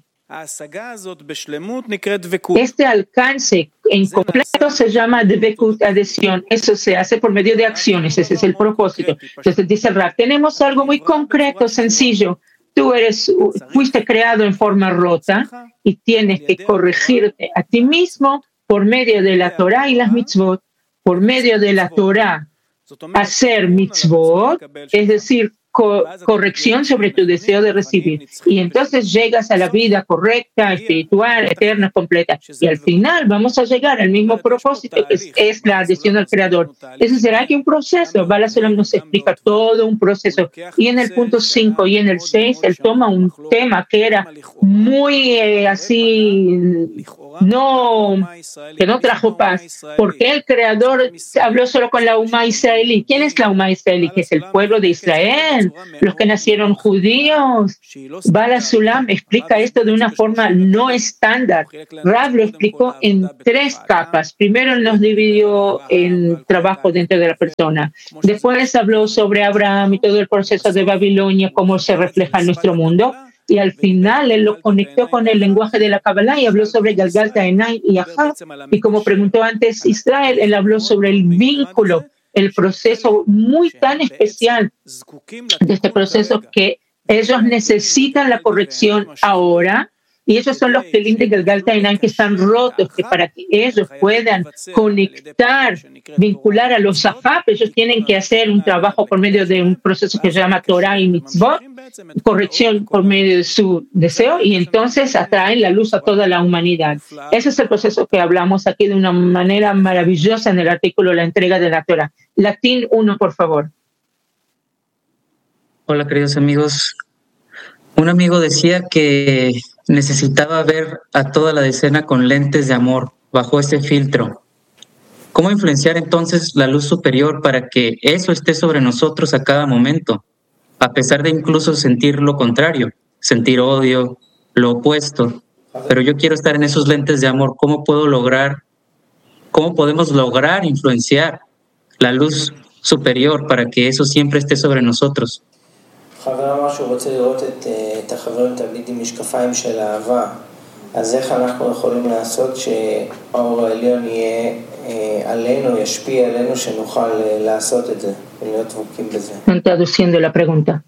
este alcance en completo se llama dvekut, adhesión. Eso se hace por medio de acciones, ese es el propósito. Entonces dice el Rab, tenemos algo muy concreto, sencillo. Tú eres, fuiste creado en forma rota y tienes que corregirte a ti mismo por medio de la Torah y las mitzvot. Por medio de la Torah, hacer mitzvot, es decir, co- corrección sobre tu deseo de recibir. Y entonces llegas a la vida correcta, espiritual, eterna, completa. Y al final vamos a llegar al mismo propósito, que es, es la adhesión al Creador. Eso será que un proceso. Bala Sulam nos explica todo un proceso. Y en el punto cinco y en el seis, él toma un tema que era muy eh, así no, que no trajo paz. ¿Por qué el Creador habló solo con la Umá israelí? ¿Quién es la Umá israelí? Que es el pueblo de Israel, los que nacieron judíos. Bala Sulam explica esto de una forma no estándar. Rav lo explicó en tres capas. Primero él nos dividió en trabajo dentro de la persona. Después habló sobre Abraham y todo el proceso de Babilonia, cómo se refleja en nuestro mundo. Y al final él lo conectó con el lenguaje de la Kabbalah y habló sobre Galgalta Enay y Ahab. Y como preguntó antes Israel, él habló sobre el vínculo, el proceso muy tan especial de este proceso que ellos necesitan la corrección ahora. Y esos son los Kelim de Galgalta Enay que están rotos, que para que ellos puedan conectar, vincular a los Ahab, ellos tienen que hacer un trabajo por medio de un proceso que se llama Torah y Mitzvot, corrección por medio de su deseo, y entonces atraen la luz a toda la humanidad. Ese es el proceso que hablamos aquí de una manera maravillosa en el artículo La entrega de la Torah. Latín uno, por favor. Hola, queridos amigos. Un amigo decía que necesitaba ver a toda la decena con lentes de amor, bajo ese filtro. ¿Cómo influenciar entonces la luz superior para que eso esté sobre nosotros a cada momento, a pesar de incluso sentir lo contrario, sentir odio, lo opuesto? Pero yo quiero estar en esos lentes de amor. ¿Cómo puedo lograr, cómo podemos lograr influenciar la luz superior para que eso siempre esté sobre nosotros? חבר אמר שהוא רוצה לראות את, את החברים תמיד עם משקפיים של אהבה. אז איך אנחנו יכולים לעשות שהאור העליון יהיה עלינו, ישפיע עלינו, שנוכל לעשות את זה ולהיות דבוקים בזה? Traduciendo la pregunta.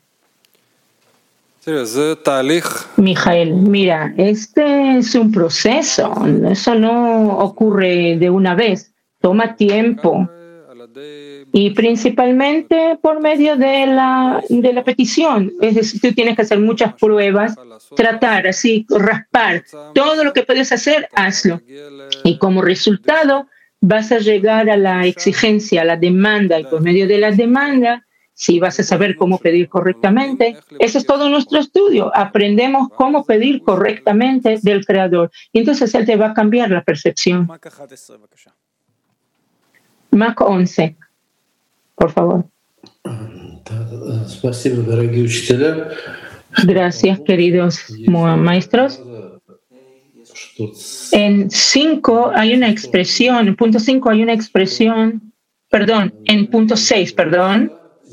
Mijael, mira, este es un proceso, eso no ocurre de una vez, toma tiempo. Y principalmente por medio de la, de la petición. Es decir, tú tienes que hacer muchas pruebas, tratar así, raspar. Todo lo que puedes hacer, hazlo. Y como resultado, vas a llegar a la exigencia, a la demanda. Y por medio de la demanda, si vas a saber cómo pedir correctamente, eso es todo nuestro estudio. Aprendemos cómo pedir correctamente del Creador. Y entonces Él te va a cambiar la percepción. Mac once. Por favor. Gracias, queridos maestros. En cinco hay una expresión, en punto cinco hay una expresión, perdón, en punto seis, perdón,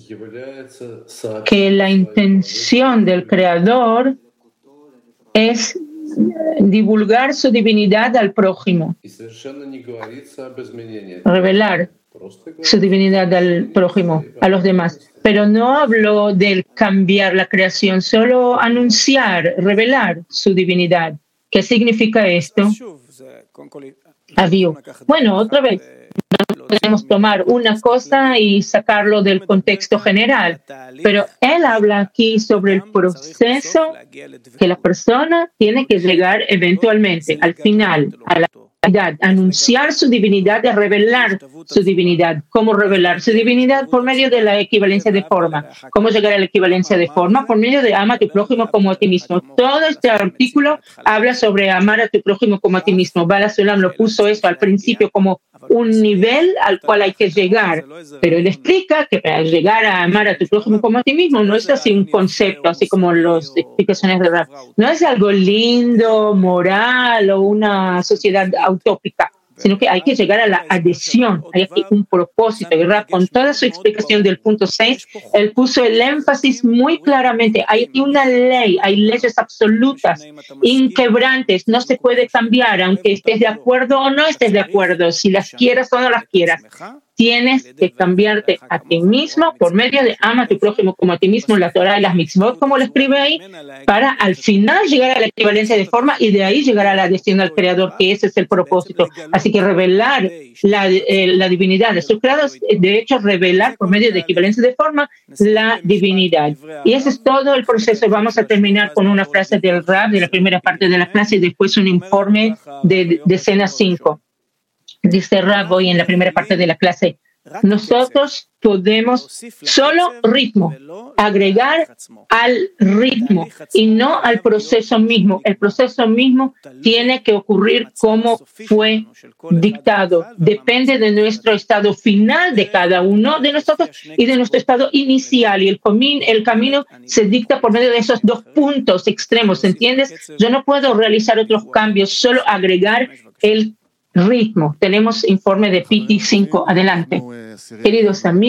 que la intención del Creador es divulgar su divinidad al prójimo, revelar su divinidad al prójimo, a los demás. Pero no habló del cambiar la creación, solo anunciar, revelar su divinidad. ¿Qué significa esto? Aviu. Bueno, otra vez, no podemos tomar una cosa y sacarlo del contexto general, pero él habla aquí sobre el proceso que la persona tiene que llegar eventualmente, al final, a la anunciar su divinidad, de revelar su divinidad. ¿Cómo revelar su divinidad? Por medio de la equivalencia de forma. ¿Cómo llegar a la equivalencia de forma? Por medio de ama a tu prójimo como a ti mismo. Todo este artículo habla sobre amar a tu prójimo como a ti mismo. Bala Sulam lo puso eso al principio como un nivel al cual hay que llegar, pero él explica que para llegar a amar a tu prójimo como a ti mismo no es así un concepto, así como las explicaciones de Rav. No es algo lindo, moral o una sociedad utópica, sino que hay que llegar a la adhesión, hay aquí un propósito. Y Rav, con toda su explicación del punto seis, él puso el énfasis muy claramente. Hay aquí una ley, hay leyes absolutas, inquebrantes, no se puede cambiar, aunque estés de acuerdo o no estés de acuerdo, si las quieras o no las quieras. Tienes que cambiarte a ti mismo por medio de ama a tu prójimo como a ti mismo, la Torah y las mitzvot, como lo escribe ahí, para al final llegar a la equivalencia de forma y de ahí llegar a la adhesión al Creador, que ese es el propósito. Así que revelar la, eh, la divinidad de sus creados, de hecho, revelar por medio de equivalencia de forma la divinidad. Y ese es todo el proceso. Vamos a terminar con una frase del Rab de la primera parte de la clase y después un informe de, de escena cinco. Dice Rab hoy en la primera parte de la clase: Nosotros podemos solo ritmo, agregar al ritmo y no al proceso mismo. El proceso mismo tiene que ocurrir como fue dictado. Depende de nuestro estado final de cada uno de nosotros y de nuestro estado inicial. Y el, comin, el camino se dicta por medio de esos dos puntos extremos, ¿entiendes? Yo no puedo realizar otros cambios, solo agregar el ritmo. Tenemos informe de P T cinco. Adelante. Queridos amigos.